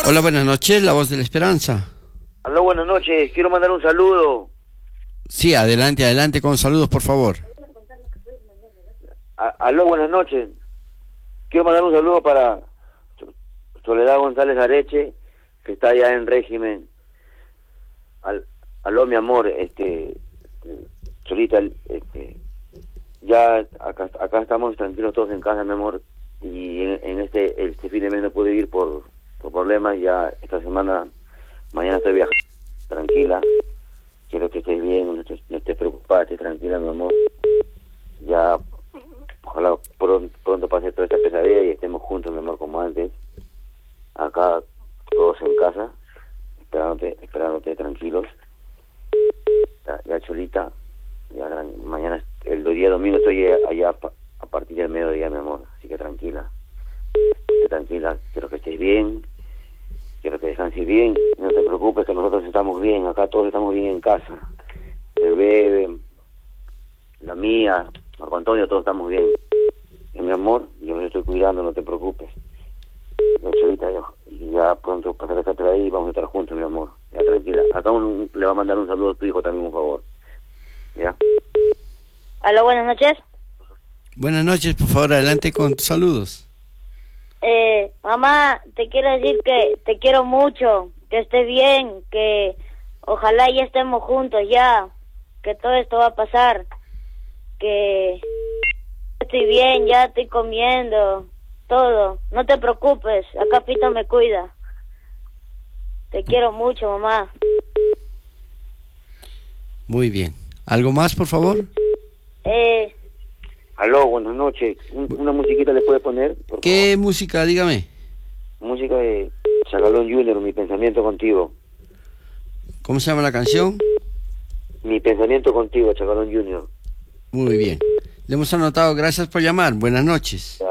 Hola, buenas noches, la voz de la esperanza. Aló, buenas noches. Quiero mandar un saludo. Sí, adelante, adelante con saludos, por favor. Aló, buenas noches. Quiero mandar un saludo para Soledad González Areche, que está allá en régimen. Aló, mi amor, Solita, ya acá estamos tranquilos todos en casa, mi amor, y en este fin de mes no pude ir por problemas. Ya esta semana, mañana estoy viajando, tranquila. Quiero que estés bien, no estés preocupada, estés tranquila, mi amor. Ya, ojalá pronto pase toda esta pesadilla y estemos juntos, mi amor, como antes. Acá, todos en casa, esperándote tranquilos. Ya Cholita, ya mañana, el día domingo estoy allá a partir del mediodía, mi amor. Así que tranquila, esté tranquila, quiero que estés bien. Quiero que descanses bien, no te preocupes que nosotros estamos bien, acá todos estamos bien en casa. El bebé, la mía, Marco Antonio, todos estamos bien. Y mi amor, yo me estoy cuidando, no te preocupes. Ahorita ya pronto pasaré a estar ahí y vamos a estar juntos, mi amor. Ya tranquila. Acá le va a mandar un saludo a tu hijo también, por favor. ¿Ya? Aló, buenas noches. Buenas noches, por favor, adelante con tus saludos. Mamá, te quiero decir que te quiero mucho, que estés bien, que ojalá ya estemos juntos ya, que todo esto va a pasar, que estoy bien, ya estoy comiendo, todo, no te preocupes, acá Pito me cuida. Te quiero mucho, mamá. Muy bien. ¿Algo más, por favor? Aló, buenas noches. ¿Una musiquita le puede poner? ¿Qué música? Dígame. Música de Chacalón Junior, Mi Pensamiento Contigo. ¿Cómo se llama la canción? Mi Pensamiento Contigo, Chacalón Junior. Muy bien. Le hemos anotado. Gracias por llamar. Buenas noches.